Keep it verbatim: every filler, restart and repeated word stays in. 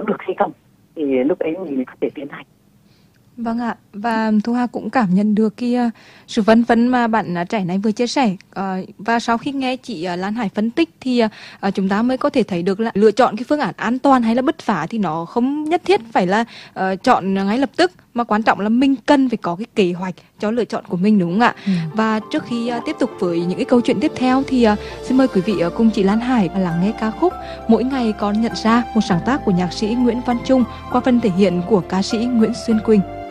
được hay không, thì lúc ấy mình mới có thể tiến hành. Vâng ạ, và Thu Hà cũng cảm nhận được cái uh, sự phân vân mà bạn uh, trẻ này vừa chia sẻ. Uh, và sau khi nghe chị uh, Lan Hải phân tích thì uh, chúng ta mới có thể thấy được là lựa chọn cái phương án an toàn hay là bứt phá thì nó không nhất thiết phải là uh, chọn ngay lập tức, mà quan trọng là mình cần phải có cái kế hoạch cho lựa chọn của mình, đúng không ạ? Ừ. Và trước khi uh, tiếp tục với những cái câu chuyện tiếp theo thì uh, xin mời quý vị uh, cùng chị Lan Hải lắng nghe ca khúc Mỗi Ngày Con Nhận Ra, một sáng tác của nhạc sĩ Nguyễn Văn Trung qua phần thể hiện của ca sĩ Nguyễn Xuân Quỳnh.